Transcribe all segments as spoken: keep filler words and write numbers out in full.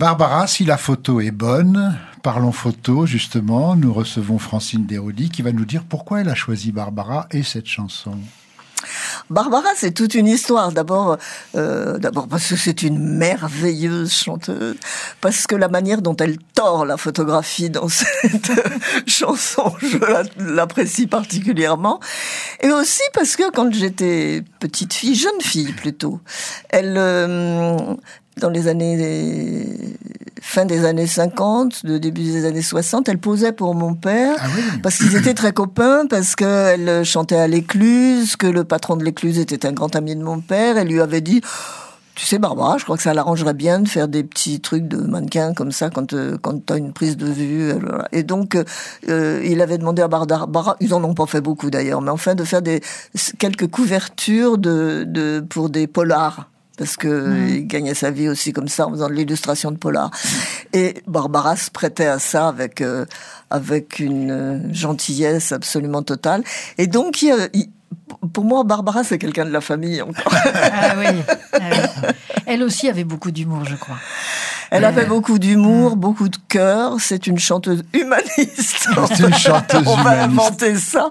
Barbara, si la photo est bonne, parlons photo justement, nous recevons Francine Desrody qui va nous dire pourquoi elle a choisi Barbara et cette chanson. Barbara, c'est toute une histoire. D'abord, euh, d'abord parce que c'est une merveilleuse chanteuse, parce que la manière dont elle tord la photographie dans cette chanson, je la, l'apprécie particulièrement. Et aussi parce que quand j'étais petite fille, jeune fille plutôt, elle, euh, dans les années fin des années cinquante, de début des années soixante, elle posait pour mon père, ah oui. parce qu'ils étaient très copains, parce qu'elle chantait à l'Écluse, que le patron de l'Écluse était un grand ami de mon père, elle lui avait dit... Tu sais, Barbara, je crois que ça l'arrangerait bien de faire des petits trucs de mannequin comme ça quand euh, quand t'as une prise de vue. Voilà. Et donc, euh, il avait demandé à Barbara, ils en ont pas fait beaucoup d'ailleurs, mais enfin de faire des quelques couvertures de de pour des polars. Parce que mmh. il gagnait sa vie aussi comme ça en faisant de l'illustration de polar. Et Barbara se prêtait à ça avec euh, avec une gentillesse absolument totale. Et donc, il, il, pour moi, Barbara, c'est quelqu'un de la famille encore. Ah oui. Ah oui. Elle aussi avait beaucoup d'humour, je crois. Elle avait beaucoup d'humour, beaucoup de cœur. C'est une chanteuse humaniste. C'est une chanteuse On va humaniste. inventer ça.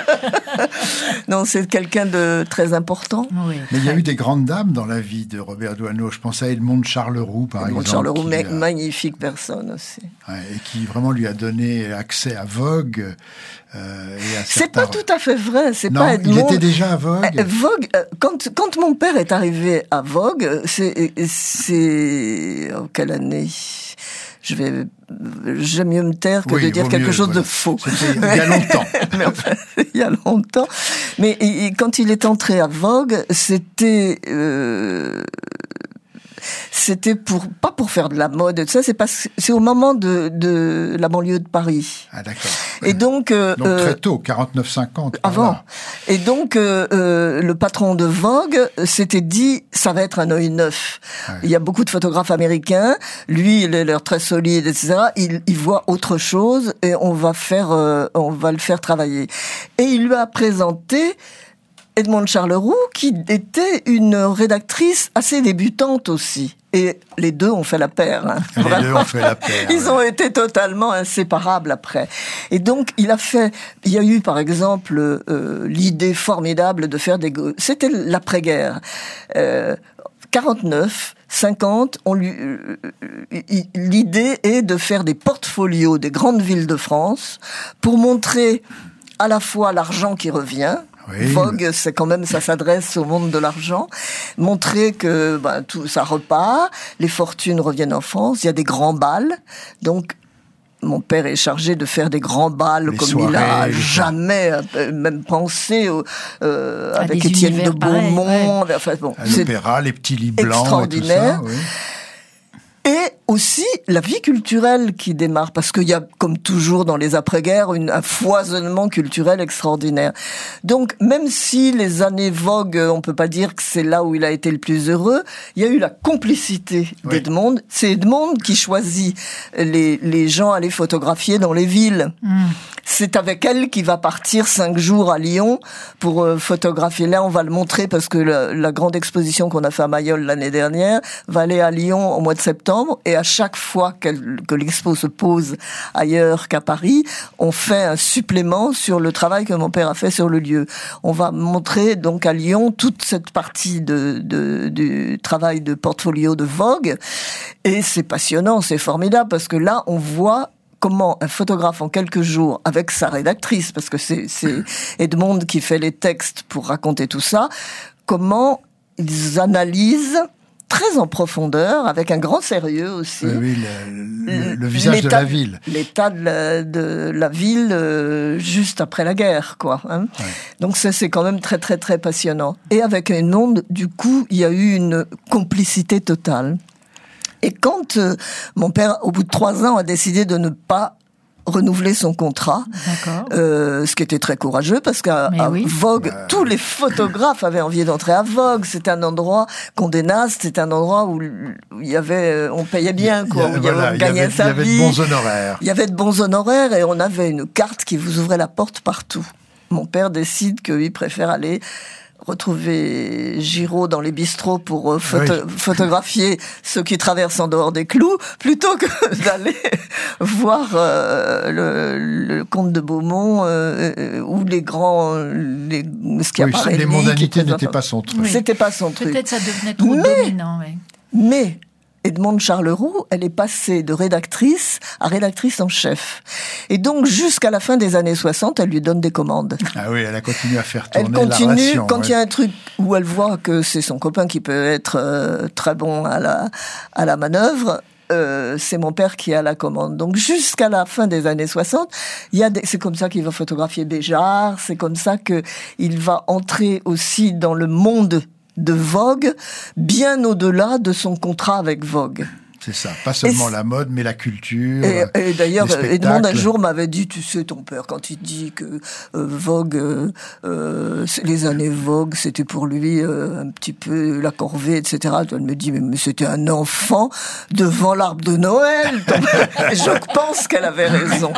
Non, c'est quelqu'un de très important. Oui. Mais il y a eu des grandes dames dans la vie de Robert Doisneau. Je pense à Edmond Charleroux, par Edmond exemple. Charleroux, qui, euh, magnifique personne aussi. Ouais, et qui vraiment lui a donné accès à Vogue. Euh, et à c'est certains... pas tout à fait vrai. C'est non, pas Edmond. il était déjà à Vogue. Euh, Vogue. Euh, quand quand mon père est arrivé à Vogue, c'est c'est oh, quelle année? Je vais, j'aime mieux me taire que oui, de dire quelque mieux, chose voilà. de faux. C'était il y a longtemps. Mais enfin, il y a longtemps. Mais et, et, quand il est entré à Vogue, c'était euh, c'était pour pas pour faire de la mode et tout ça, c'est parce c'est au moment de de la banlieue de Paris. Ah d'accord. Et donc euh, donc très tôt, quarante-neuf cinquante. Avant. Et donc euh, euh, le patron de Vogue s'était dit ça va être un œil neuf. Ouais. Il y a beaucoup de photographes américains, lui il a l'air très solide et cetera. Il, il voit autre chose et on va faire euh, on va le faire travailler. Et il lui a présenté Edmond Charleroux, qui était une rédactrice assez débutante aussi. Et les deux ont fait la paire. Hein. Les Vraiment. deux ont fait la paire. Ils ouais. ont été totalement inséparables après. Et donc, il a fait... Il y a eu, par exemple, euh, l'idée formidable de faire des... C'était l'après-guerre. Euh, quarante-neuf, cinquante, on lui, euh, l'idée est de faire des portfolios des grandes villes de France pour montrer à la fois l'argent qui revient... Oui. Vogue, c'est quand même, ça s'adresse au monde de l'argent. Montrer que bah, tout ça repart, les fortunes reviennent en France. Il y a des grands bals, donc mon père est chargé de faire des grands bals les comme soirées, il a jamais euh, même pensé au, euh, avec Étienne de Beaumont. Ouais. Enfin, bon, à l'opéra, les petits lits blancs, extraordinaire. Et tout ça, oui. Et aussi la vie culturelle qui démarre, parce qu'il y a, comme toujours dans les après-guerres, une, un foisonnement culturel extraordinaire. Donc, même si les années Vogue, on peut pas dire que c'est là où il a été le plus heureux, il y a eu la complicité oui. d'Edmond. C'est Edmond qui choisit les, les gens à les photographier dans les villes. Mm. C'est avec elle qu'il va partir cinq jours à Lyon pour euh, photographier. Là, on va le montrer parce que la, la grande exposition qu'on a fait à Mayol l'année dernière va aller à Lyon au mois de septembre. Et à chaque fois qu'elle, que l'expo se pose ailleurs qu'à Paris, on fait un supplément sur le travail que mon père a fait sur le lieu. On va montrer donc à Lyon toute cette partie de, de, du travail de portfolio de Vogue. Et c'est passionnant, c'est formidable parce que là, on voit comment un photographe en quelques jours, avec sa rédactrice, parce que c'est, c'est Edmond qui fait les textes pour raconter tout ça, comment ils analysent très en profondeur, avec un grand sérieux aussi. Oui, oui le, le, le visage de la ville. L'état de la, de la ville euh, juste après la guerre, quoi. Hein. Ouais. Donc ça, c'est quand même très, très, très passionnant. Et avec Edmond, du coup, il y a eu une complicité totale. Et quand euh, mon père, au bout de trois ans, a décidé de ne pas renouveler son contrat, euh, ce qui était très courageux parce qu'à oui. Vogue, ouais. tous les photographes avaient envie d'entrer à Vogue. C'était un endroit Condé Nast, c'était un endroit où il y avait, on payait bien, quoi, il y a, où voilà, on gagnait il y avait, sa il y avait vie. de bons honoraires. Il y avait de bons honoraires et on avait une carte qui vous ouvrait la porte partout. Mon père décide qu'il préfère aller retrouver Giraud dans les bistrots pour euh, photo- oui. photographier ceux qui traversent en dehors des clous, plutôt que d'aller voir euh, le, le comte de Beaumont euh, ou les grands, les Schiaparelli. Oui, les mondanités n'étaient pas son truc. Oui. C'était pas son truc. Peut-être ça devenait trop Mais- dominant. Oui. Mais Edmonde Charleroux, elle est passée de rédactrice à rédactrice en chef. Et donc, jusqu'à la fin des années soixante, elle lui donne des commandes. Ah oui, elle a continué à faire tourner Elle continue, la ration. quand il ouais. y a un truc où elle voit que c'est son copain qui peut être euh, très bon à la, à la manœuvre, euh, c'est mon père qui a la commande. Donc, jusqu'à la fin des années soixante, il y a des, c'est comme ça qu'il va photographier Béjart, c'est comme ça que il va entrer aussi dans le monde de Vogue, bien au-delà de son contrat avec Vogue. C'est ça, pas seulement Et la mode, mais la culture. Et, et d'ailleurs, les spectacles. Edmond un jour m'avait dit, tu sais, ton père, quand il dit que euh, Vogue, euh, euh, les années Vogue, c'était pour lui euh, un petit peu la corvée, et cetera. Elle me dit, mais, mais c'était un enfant devant l'arbre de Noël. Je pense qu'elle avait raison.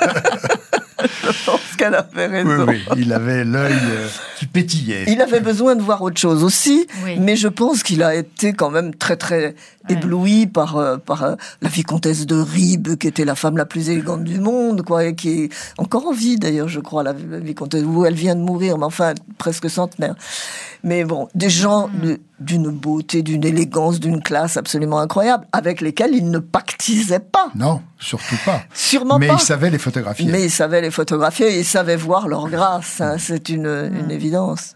Je pense qu'elle avait raison. Oui, oui, il avait l'œil euh, qui pétillait. Il avait besoin de voir autre chose aussi, Oui. mais je pense qu'il a été quand même très très Ouais. ébloui par euh, par euh, la vicomtesse de Ribes, qui était la femme la plus élégante du monde, quoi, et qui est encore en vie d'ailleurs, je crois, la, la vicomtesse, où elle vient de mourir, mais enfin presque centenaire. Mais bon, des gens Mm. de- d'une beauté, d'une élégance, d'une classe absolument incroyable, avec lesquels il ne pactisait pas, Non, surtout pas. sûrement Mais pas. il savait les photographier. Mais il savait les photographier, et il savait voir leur grâce, hein, c'est une, une évidence.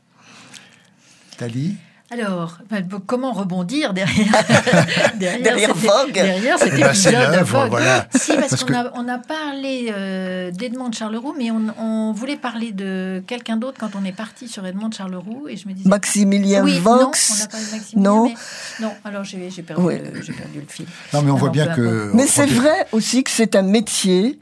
Thalie. Alors, ben, comment rebondir derrière derrière, Derrière c'était- Vogue. derrière cet Eh ben, c'est épisode de l'œuvre, Vogue. voilà. Si, parce, Parce qu'on que- a, on a parlé euh, d'Edmond Charleroux, mais on, on voulait parler de quelqu'un d'autre quand on est parti sur Edmond Charleroux, et je me disais... Maximilien oui, Vox. non, on a parlé de Maximilien, Non. mais... Non, alors j'ai, j'ai, perdu, Oui. le, j'ai perdu le fil. Non, mais on voit Alors, bien peu que. importe. Mais on- c'est on- vrai aussi que c'est un métier.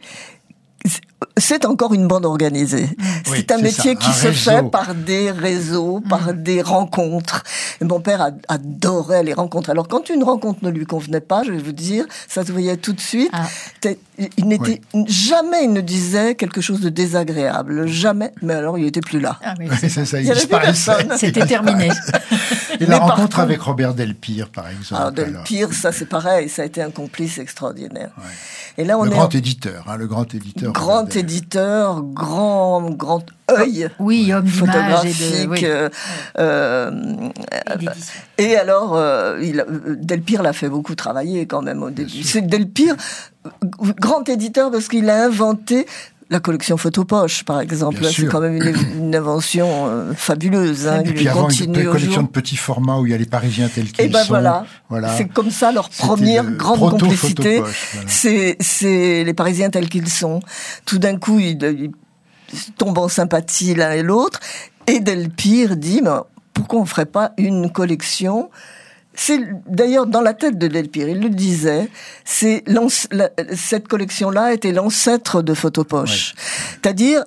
C'est encore une bande organisée. Oui, c'est un c'est métier ça, qui un se réseau. fait par des réseaux, par des rencontres. Et mon père a- adorait les rencontres. Alors quand une rencontre ne lui convenait pas, je vais vous dire, ça se voyait tout de suite. Ah. T'es- Il n'était jamais, il ne disait quelque chose de désagréable, jamais. Mais alors il était plus là. Ah oui, Oui, c'est c'est ça, Il il y avait plus disparaissait. personne. C'était terminé. Et la Mais par rencontre contre- avec Robert Delpire, par exemple. Alors, de alors. pire, ça c'est pareil, ça a été un complice extraordinaire. Ouais. Et là, on Le est grand en- éditeur, hein, le grand éditeur. grand Robert Delpire. éditeur, grand grand œil Oui, homme d'image et photographique. de... Oui, euh, euh, et d'édition. et alors, euh, il, a- Delpire l'a fait beaucoup travailler quand même au début. C'est Delpire, euh, grand éditeur parce qu'il a inventé la collection Photopoche, par exemple. Bien C'est sûr. quand même une, une invention euh, fabuleuse. Hein, Et qui puis avant une continue collection de aujourd'hui. petits formats où il y a les Parisiens tels qu'ils Et ben sont. voilà, Voilà. c'est comme ça leur C'était première le grande proto-photopoche, complicité. voilà. C'est c'est les Parisiens tels qu'ils sont. Tout d'un coup, ils, ils tombent en sympathie l'un et l'autre. Et Delpire dit, mais pourquoi on ferait pas une collection? C'est d'ailleurs dans la tête de Delpire, il le disait, c'est l'anc- la- cette collection-là était l'ancêtre de Photopoche. C'est-à-dire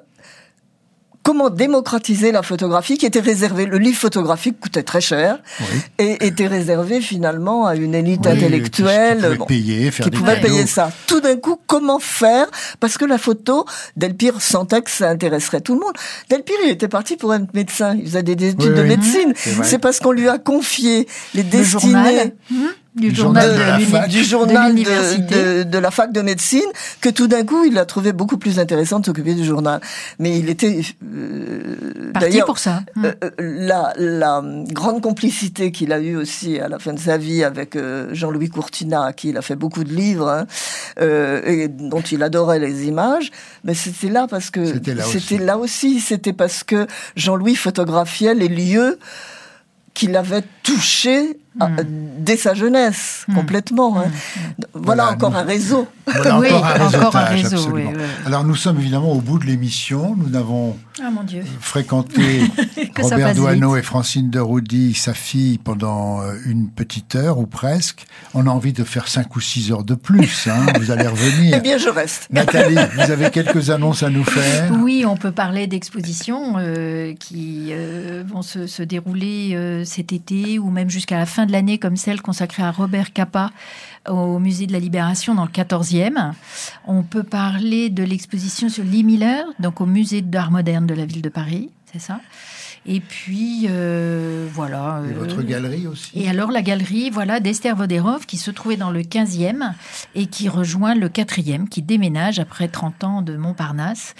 comment démocratiser la photographie qui était réservée. Le livre photographique coûtait très cher Oui. et était réservé finalement à une élite Oui, intellectuelle qui pouvait bon, payer, faire qui des pouvait cadeaux. payer ça. Tout d'un coup, comment faire? Parce que la photo, Delpire sentait que ça intéresserait tout le monde. Delpire, il était parti pour être médecin. Il faisait des études Oui, de oui. médecine. C'est vrai. C'est parce qu'on lui a confié les Le destinées journal, hmm, du Du journal journal de, de la l'uni- fac. du de journal de, l'université. de, de la fac de médecine, que tout d'un coup, il a trouvé beaucoup plus intéressant de s'occuper du journal. Mais il était... Euh, Parti d'ailleurs, pour ça. Hmm. euh, euh, la, la grande complicité qu'il a eue aussi à la fin de sa vie avec euh, Jean-Louis Courtinat, à qui il a fait beaucoup de livres, hein, euh, et dont il adorait les images, mais c'était là parce que C'était là aussi. c'était là aussi, c'était parce que Jean-Louis photographiait les lieux qu'il avait touchés à- dès sa jeunesse, Mm. complètement. hein. Voilà, Voilà, encore nous- un réseau. Voilà Oui, encore un encore un réseautage, réseau, absolument. oui, oui. Alors nous sommes évidemment au bout de l'émission. Nous n'avons Ah mon Dieu. fréquenté Que ça Robert passe Doisneau vite. et Francine de Roudy, sa fille, pendant euh, une petite heure ou presque. On a envie de faire cinq ou six heures de plus. Hein. Vous allez revenir. Eh bien, je reste. Nathalie, vous avez quelques annonces à nous faire? Oui, on peut parler d'expositions euh, qui euh, vont se, se dérouler euh, cet été ou même jusqu'à la fin de l'année, comme celle consacrée à Robert Capa au Musée de la Libération dans le quatorzième. On peut parler de l'exposition sur Lee Miller, donc au Musée d'art moderne de la ville de Paris, c'est ça. Et puis, euh, voilà. Et euh, votre galerie aussi. Et alors, la galerie, voilà, d'Esther Voderov, qui se trouvait dans le quinzième et qui rejoint le quatrième, qui déménage après trente ans de Montparnasse.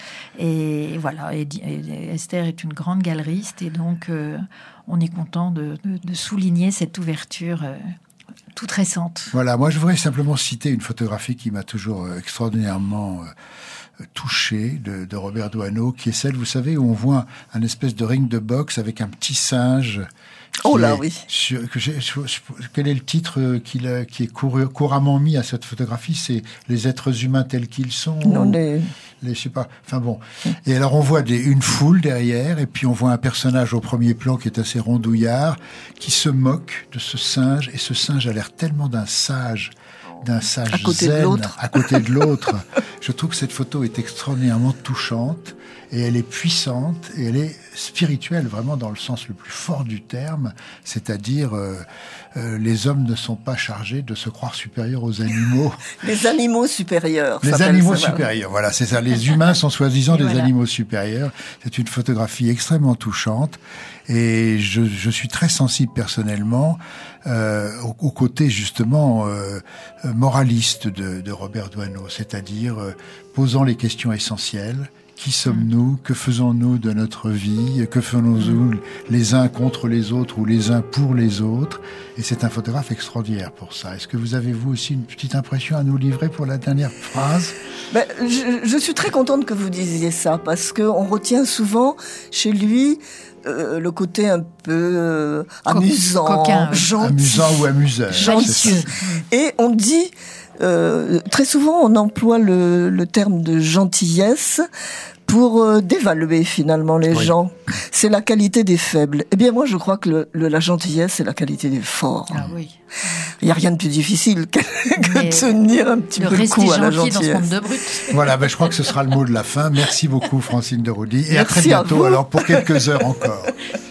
Et voilà, et, et Esther est une grande galeriste et donc euh, on est content de, de, de souligner cette ouverture euh, toute récente. Voilà, moi je voudrais simplement citer une photographie qui m'a toujours euh, extraordinairement euh, touché de, de Robert Doisneau, qui est celle, vous savez, où on voit un, un espèce de ring de boxe avec un petit singe. Oh là, oui. Sur, que j'ai, je, je, quel est le titre qui, qui est cour, couramment mis à cette photographie? C'est les êtres humains tels qu'ils sont. Non, les... les, je sais pas. Enfin bon. Et alors on voit des, une foule derrière, et puis on voit un personnage au premier plan qui est assez rondouillard, qui se moque de ce singe, et ce singe a l'air tellement d'un sage, d'un sage à côté zen, de l'autre. à côté de l'autre. Je trouve que cette photo est extraordinairement touchante. Et elle est puissante et elle est spirituelle, vraiment dans le sens le plus fort du terme, c'est-à-dire euh, euh, les hommes ne sont pas chargés de se croire supérieurs aux animaux. Les animaux supérieurs. Les animaux supérieurs, voilà, c'est ça. Les humains sont soi-disant des voilà. animaux supérieurs. C'est une photographie extrêmement touchante et je, je suis très sensible personnellement euh, au, au côté justement euh, moraliste de, de Robert Doisneau, c'est-à-dire euh, posant les questions essentielles. Qui sommes-nous? Que faisons-nous de notre vie? Que faisons-nous les uns contre les autres ou les uns pour les autres? Et c'est un photographe extraordinaire pour ça. Est-ce que vous avez, vous aussi, une petite impression à nous livrer pour la dernière phrase? Ben, je, je suis très contente que vous disiez ça, parce qu'on retient souvent chez lui euh, le côté un peu euh, amusant, coquin, gentil. Amusant ou amuseur. Gentil. Et on dit... Euh, très souvent, on emploie le, le terme de gentillesse pour euh, dévaluer finalement les oui. gens. C'est la qualité des faibles. Eh bien, moi, je crois que le, le, la gentillesse, c'est la qualité des forts. Ah oui. Il n'y a rien de plus difficile que, que tenir un petit peu le coup à la gentillesse. Dans ce monde de brut. Voilà, ben, je crois que ce sera le mot de la fin. Merci beaucoup, Francine de Roudy. Et Merci à très bientôt, à alors pour quelques heures encore.